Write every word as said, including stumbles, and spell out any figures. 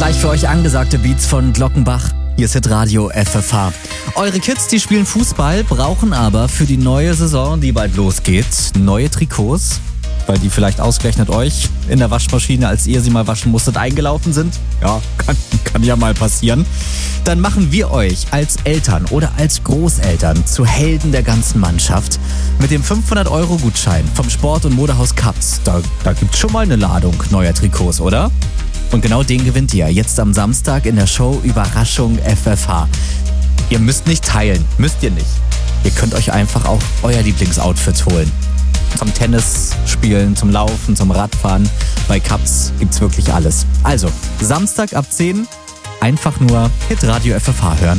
Gleich für euch angesagte Beats von Glockenbach. Hier ist Hitradio F F H. Eure Kids, die spielen Fußball, brauchen aber für die neue Saison, die bald losgeht, neue Trikots, weil die vielleicht ausgerechnet euch in der Waschmaschine, als ihr sie mal waschen musstet, eingelaufen sind. Ja, kann, kann ja mal passieren. Dann machen wir euch als Eltern oder als Großeltern zu Helden der ganzen Mannschaft mit dem fünfhundert Euro Gutschein vom Sport- und Modehaus Kaps. Da, da gibt's schon mal eine Ladung neuer Trikots, oder? Und genau den gewinnt ihr jetzt am Samstag in der Show Überraschung F F H. Ihr müsst nicht teilen, müsst ihr nicht. Ihr könnt euch einfach auch euer Lieblingsoutfit holen. Zum Tennis spielen, zum Laufen, zum Radfahren. Bei Kaps gibt's wirklich alles. Also, Samstag ab zehn einfach nur Hitradio F F H hören.